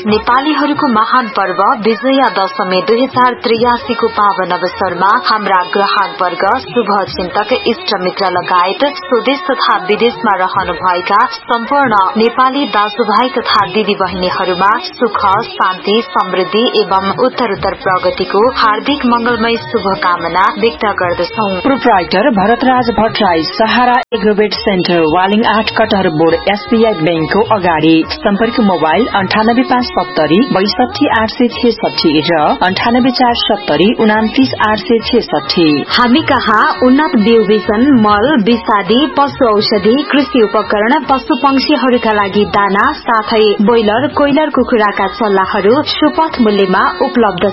नेपालीहरूको महान पर्व विजया दशमी 2083 को पावन अवसरमा हाम्रा ग्राहक वर्ग, शुभ चिन्तक, इष्ट मित्र लगायत स्वदेश तथा विदेशमा रहनुभएका सम्पूर्ण नेपाली दाजुभाइ तथा दिदी बहिनीहरूमा सुख, शान्ति, समृद्धि एवं उत्तरोत्तर प्रगतिको हार्दिक मंगलमय शुभकामना व्यक्त गर्दछौ। प्रोप्राइटर भरतराज भट्टराई, सहारा एग्रोवेट सेन्टर, वालिङ 8 कटहर बोर्ड, एसबीआई बैंकको अगाडि। सम्पर्क मोबाइल 98570 62866 र 98470 29866। हामी कहाँ उन्नत बिउ बिजन, मल, विषादी, पशु औषधि, कृषि उपकरण, पशु पंक्षीहरूका लागि दाना साथै ब्रोइलर, कोइलर कुखुराका चल्लाहरू सुपथ मूल्यमा उपलब्ध